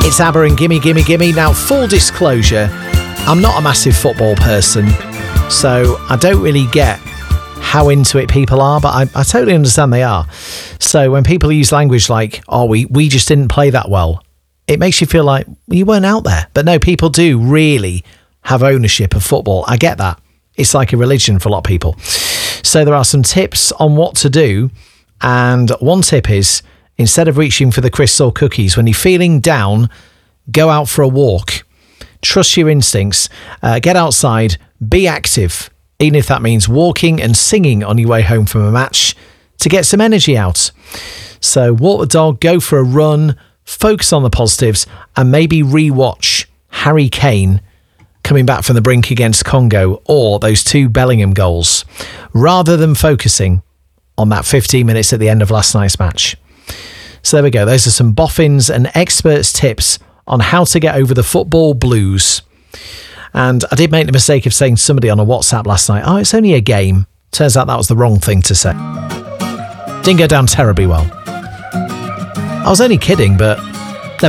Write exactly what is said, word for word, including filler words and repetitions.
It's ABBA and Gimme Gimme Gimme. Now, full disclosure, I'm not a massive football person, so I don't really get how into it people are, but I, I totally understand they are. So when people use language like, oh, we, we just didn't play that well, it makes you feel like well, you weren't out there. But no, people do really have ownership of football. I get that. It's like a religion for a lot of people. So there are some tips on what to do. And one tip is, instead of reaching for the crisps or cookies, when you're feeling down, go out for a walk. Trust your instincts. Uh, get outside. Be active, even if that means walking and singing on your way home from a match to get some energy out. So walk the dog, go for a run, focus on the positives, and maybe re-watch Harry Kane coming back from the brink against Congo or those two Bellingham goals, rather than focusing on that fifteen minutes at the end of last night's match. So there we go. Those are some boffins and experts' tips on how to get over the football blues. And I did make the mistake of saying to somebody on a WhatsApp last night, oh, it's only a game. Turns out that was the wrong thing to say. Didn't go down terribly well. I was only kidding, but